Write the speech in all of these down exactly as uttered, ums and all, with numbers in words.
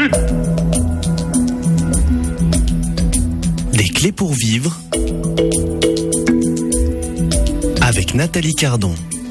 Des clés pour vivre avec Nathalie Cardon.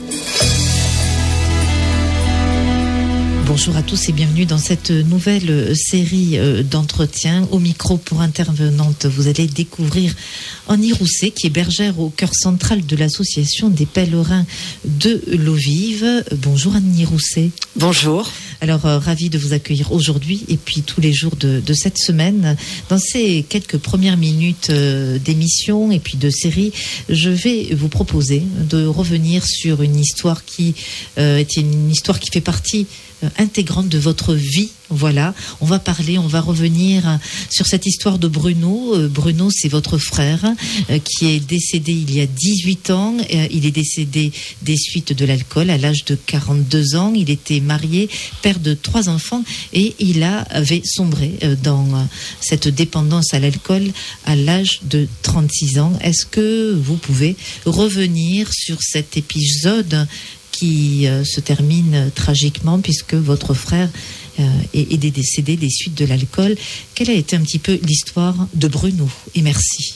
Bonjour à tous et bienvenue dans cette nouvelle série d'entretiens. Au micro pour intervenante, vous allez découvrir Annie Rousset, qui est bergère au cœur central de l'association des pèlerins de l'eau vive. Bonjour Annie Rousset. Bonjour. Alors, euh, ravie de vous accueillir aujourd'hui et puis tous les jours de, de cette semaine. Dans ces quelques premières minutes euh, d'émission et puis de série, je vais vous proposer de revenir sur une histoire qui euh, est une histoire qui fait partie euh, intégrante de votre vie. Voilà, on va parler, on va revenir sur cette histoire de Bruno. Euh, Bruno, c'est votre frère euh, qui est décédé il y a dix-huit ans. Euh, il est décédé des suites de l'alcool à l'âge de quarante-deux ans. Il était marié, père de trois enfants et il a, avait sombré euh, dans euh, cette dépendance à l'alcool à l'âge de trente-six ans. Est-ce que vous pouvez revenir sur cet épisode qui euh, se termine tragiquement puisque votre frère euh, est, est décédé des suites de l'alcool? Quelle a été un petit peu l'histoire de Bruno? Et merci.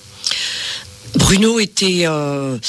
Bruno était euh,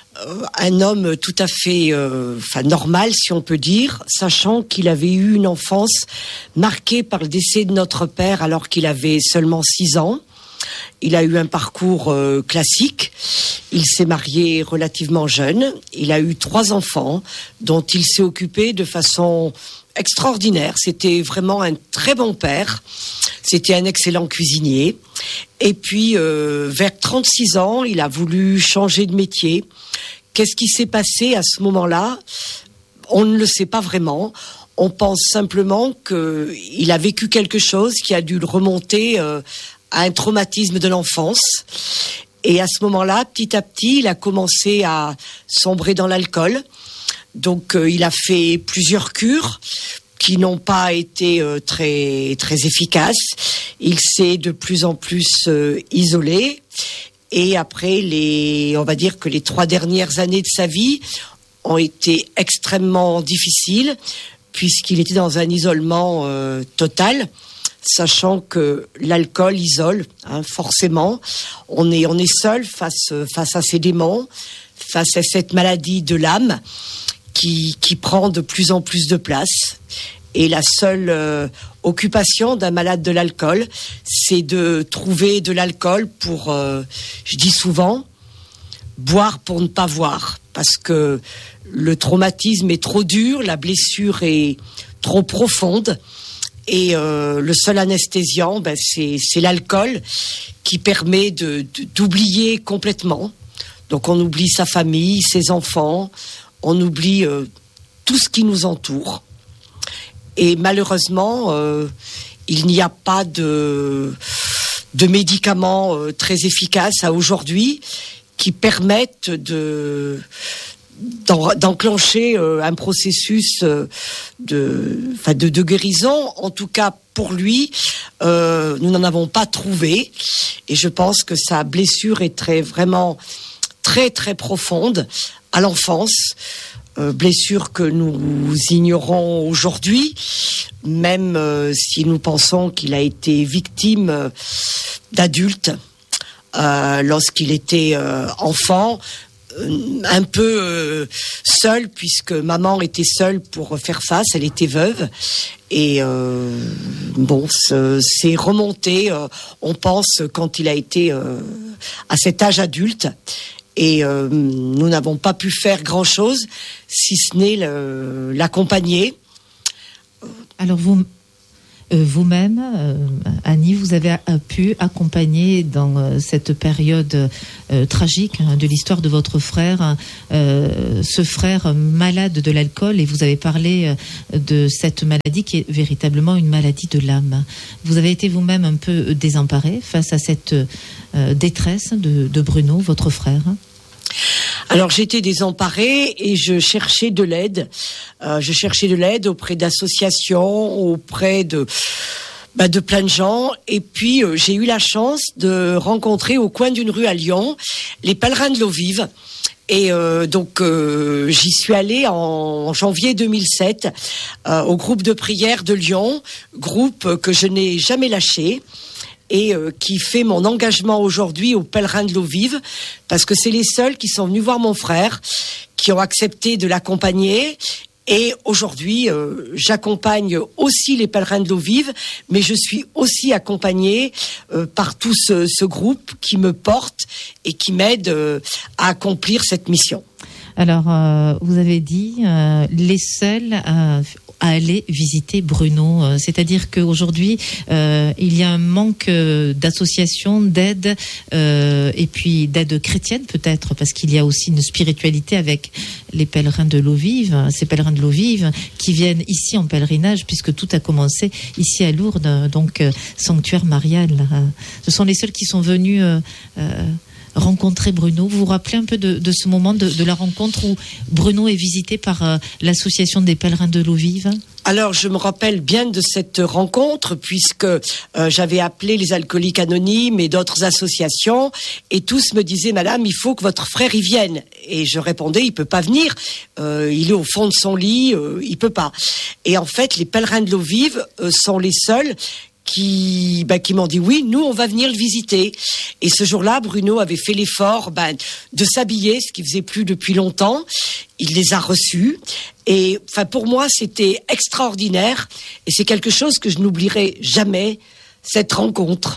un homme tout à fait euh, enfin, normal, si on peut dire, sachant qu'il avait eu une enfance marquée par le décès de notre père alors qu'il avait seulement six ans. Il a eu un parcours euh, classique. Il s'est marié relativement jeune. Il a eu trois enfants dont il s'est occupé de façon extraordinaire. C'était vraiment un très bon père. C'était un excellent cuisinier. Et puis, euh, vers trente-six ans, il a voulu changer de métier. Qu'est-ce qui s'est passé à ce moment-là ? On ne le sait pas vraiment. On pense simplement qu'il a vécu quelque chose qui a dû le remonter euh, à un traumatisme de l'enfance. Et à ce moment-là, petit à petit, il a commencé à sombrer dans l'alcool. Donc, euh, il a fait plusieurs cures qui n'ont pas été euh, très très efficaces. Il s'est de plus en plus euh, isolé. Et après, les, on va dire que les trois dernières années de sa vie ont été extrêmement difficiles puisqu'il était dans un isolement euh, total. Sachant que l'alcool isole, hein, forcément. On est, on est seul face, face à ces démons, face à cette maladie de l'âme qui, qui prend de plus en plus de place. Et la seule euh, occupation d'un malade de l'alcool, c'est de trouver de l'alcool pour, euh, je dis souvent, boire pour ne pas voir. Parce que le traumatisme est trop dur, la blessure est trop profonde. Et euh, le seul anesthésiant, ben, c'est, c'est l'alcool qui permet de, de, d'oublier complètement. Donc on oublie sa famille, ses enfants, on oublie euh, tout ce qui nous entoure. Et malheureusement, euh, il n'y a pas de, de médicaments euh, très efficaces à aujourd'hui qui permettent de... d'enclencher un processus de, enfin de, de guérison. En tout cas, pour lui, euh, nous n'en avons pas trouvé. Et je pense que sa blessure est très, vraiment très, très profonde à l'enfance. Euh, blessure que nous ignorons aujourd'hui, même euh, si nous pensons qu'il a été victime euh, d'adultes euh, lorsqu'il était euh, enfant. Un peu euh, seule, puisque maman était seule pour faire face, elle était veuve. Et euh, bon, c'est remonté, euh, on pense, quand il a été euh, à cet âge adulte. Et euh, nous n'avons pas pu faire grand-chose, si ce n'est le, l'accompagner. Alors vous... Euh, vous-même, euh, Annie, vous avez a, pu accompagner dans euh, cette période euh, tragique hein, de l'histoire de votre frère, euh, ce frère malade de l'alcool, et vous avez parlé euh, de cette maladie qui est véritablement une maladie de l'âme. Vous avez été vous-même un peu désemparé face à cette euh, détresse de, de Bruno, votre frère? Alors j'étais désemparée et je cherchais de l'aide. Euh, je cherchais de l'aide auprès d'associations, auprès de bah, de plein de gens. Et puis euh, j'ai eu la chance de rencontrer au coin d'une rue à Lyon les pèlerins de l'eau vive Et euh, donc euh, j'y suis allée en janvier deux mille sept euh, au groupe de prière de Lyon, groupe que je n'ai jamais lâché et euh, qui fait mon engagement aujourd'hui aux pèlerins de l'eau vive, parce que c'est les seuls qui sont venus voir mon frère, qui ont accepté de l'accompagner. Et aujourd'hui, euh, j'accompagne aussi les pèlerins de l'eau vive, mais je suis aussi accompagnée euh, par tout ce, ce groupe qui me porte et qui m'aide euh, à accomplir cette mission. Alors, euh, vous avez dit euh, les seuls à, à aller visiter Bruno, euh, c'est-à-dire qu'aujourd'hui, euh, il y a un manque euh, d'associations, d'aide, euh, et puis d'aide chrétienne peut-être, parce qu'il y a aussi une spiritualité avec les pèlerins de l'eau vive, ces pèlerins de l'eau vive qui viennent ici en pèlerinage, puisque tout a commencé ici à Lourdes, donc euh, sanctuaire marial. Euh, ce sont les seuls qui sont venus... Euh, euh, rencontrer Bruno. Vous vous rappelez un peu de, de ce moment de, de la rencontre où Bruno est visité par euh, l'association des pèlerins de l'eau vive? Alors, je me rappelle bien de cette rencontre, puisque euh, j'avais appelé les alcooliques anonymes et d'autres associations, et tous me disaient, madame, il faut que votre frère y vienne. Et je répondais, il peut pas venir, euh, il est au fond de son lit, euh, il peut pas. Et en fait, les pèlerins de l'eau vive euh, sont les seuls qui, ben, qui m'ont dit oui, nous on va venir le visiter. Et ce jour-là, Bruno avait fait l'effort ben, de s'habiller, ce qu'il faisait plus depuis longtemps. Il les a reçus. Et enfin, pour moi, c'était extraordinaire. Et c'est quelque chose que je n'oublierai jamais, cette rencontre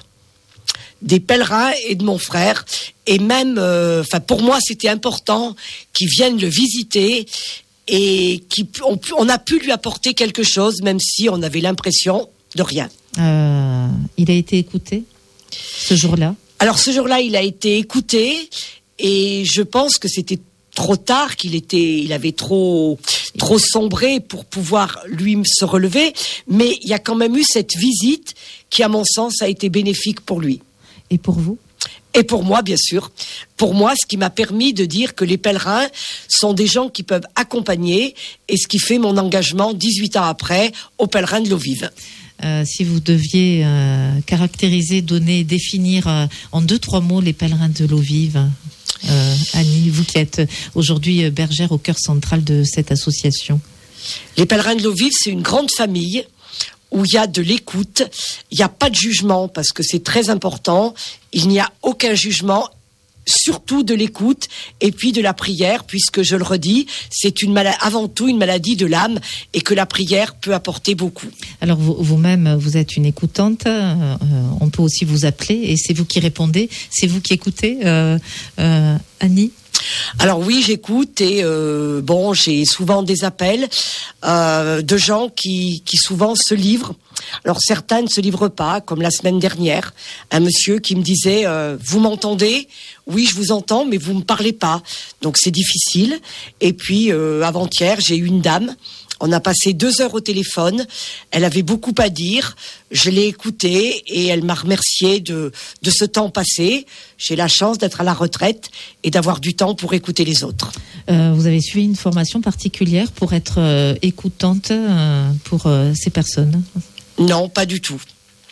des pèlerins et de mon frère. Et même, euh, enfin, pour moi, c'était important qu'ils viennent le visiter et qu'on on a pu lui apporter quelque chose, même si on avait l'impression de rien. Euh, il a été écouté ce jour-là? Alors ce jour-là, il a été écouté et je pense que c'était trop tard, qu'il était, il avait trop, trop sombré pour pouvoir lui se relever. Mais il y a quand même eu cette visite qui, à mon sens, a été bénéfique pour lui. Et pour vous? Et pour moi, bien sûr. Pour moi, ce qui m'a permis de dire que les pèlerins sont des gens qui peuvent accompagner, et ce qui fait mon engagement dix-huit ans après aux pèlerins de l'eau vive. Euh, si vous deviez euh, caractériser, donner, définir euh, en deux, trois mots les pèlerins de l'eau vive, euh, Annie, vous qui êtes aujourd'hui bergère au cœur central de cette association. Les pèlerins de l'eau vive, c'est une grande famille où il y a de l'écoute, il n'y a pas de jugement parce que c'est très important, il n'y a aucun jugement, surtout de l'écoute et puis de la prière, puisque je le redis, c'est une maladie, avant tout une maladie de l'âme et que la prière peut apporter beaucoup. Alors vous, vous-même, vous êtes une écoutante, euh, on peut aussi vous appeler et c'est vous qui répondez, c'est vous qui écoutez, euh, euh, Annie? Alors oui, j'écoute et euh, bon, j'ai souvent des appels euh, de gens qui, qui souvent se livrent. Alors certains ne se livrent pas, comme la semaine dernière, un monsieur qui me disait euh, « Vous m'entendez ? Oui, je vous entends, mais vous me parlez pas. » Donc c'est difficile. Et puis euh, avant-hier, j'ai eu une dame. On a passé deux heures au téléphone. Elle avait beaucoup à dire. Je l'ai écoutée et elle m'a remercié de, de ce temps passé. J'ai la chance d'être à la retraite et d'avoir du temps pour écouter les autres. Euh, vous avez suivi une formation particulière pour être euh, écoutante euh, pour euh, ces personnes ? Non, pas du tout.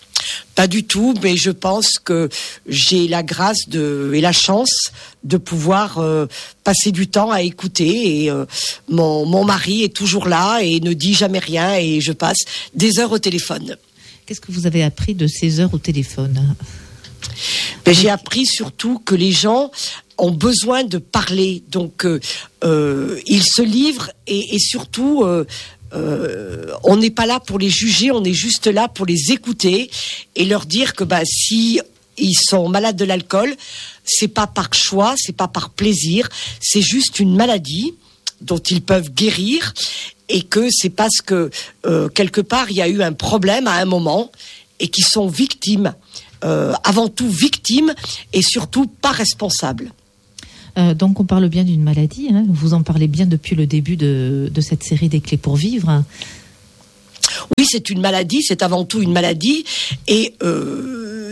Pas du tout, mais je pense que j'ai la grâce de, et la chance de pouvoir euh, passer du temps à écouter. Et euh, mon, mon mari est toujours là et ne dit jamais rien et je passe des heures au téléphone. Qu'est-ce que vous avez appris de ces heures au téléphone ? Ben, j'ai appris surtout que les gens ont besoin de parler. Donc, euh, euh, ils se livrent et, et surtout... Euh, Euh, on n'est pas là pour les juger, on est juste là pour les écouter et leur dire que bah, si ils sont malades de l'alcool, c'est pas par choix, c'est pas par plaisir, c'est juste une maladie dont ils peuvent guérir et que c'est parce que euh, quelque part il y a eu un problème à un moment et qu'ils sont victimes, euh, avant tout victimes et surtout pas responsables. Euh, donc on parle bien d'une maladie, hein. Vous en parlez bien depuis le début de, de cette série des clés pour vivre. Oui, c'est une maladie, c'est avant tout une maladie et euh,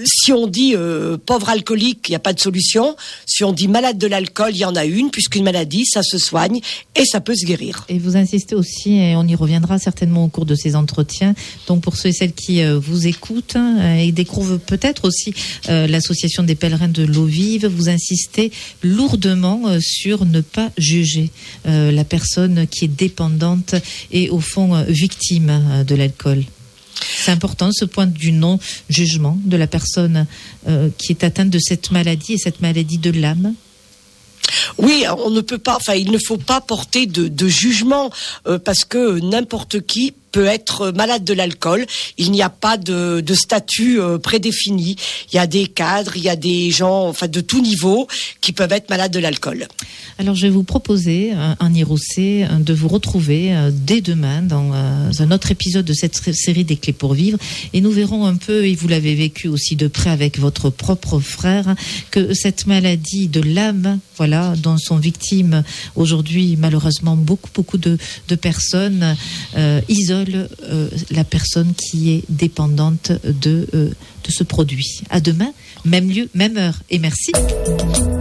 si on dit euh, pauvre alcoolique, il n'y a pas de solution. Si on dit malade de l'alcool, il y en a une, puisqu'une maladie, ça se soigne et ça peut se guérir. Et vous insistez aussi, et on y reviendra certainement au cours de ces entretiens, donc pour ceux et celles qui euh, vous écoutent hein, et découvrent peut-être aussi euh, l'association des pèlerins de l'eau vive, vous insistez lourdement euh, sur ne pas juger euh, la personne qui est dépendante et au fond euh, victime euh, de l'alcool. C'est important ce point du non-jugement de la personne euh, qui est atteinte de cette maladie et cette maladie de l'âme. Oui, on ne peut pas, enfin, il ne faut pas porter de, de jugement euh, parce que n'importe qui peut être malade de l'alcool. Il n'y a pas de, de statut euh, prédéfini. Il y a des cadres, il y a des gens, enfin, de tout niveau qui peuvent être malades de l'alcool. Alors, je vais vous proposer, euh, Annie Rousset, euh, de vous retrouver euh, dès demain dans euh, un autre épisode de cette série des Clés pour vivre. Et nous verrons un peu, et vous l'avez vécu aussi de près avec votre propre frère, que cette maladie de l'âme, voilà, dont sont victimes aujourd'hui malheureusement beaucoup, beaucoup de, de personnes, euh, isole Euh, la personne qui est dépendante de, euh, de ce produit. À demain, même lieu, même heure. Et merci.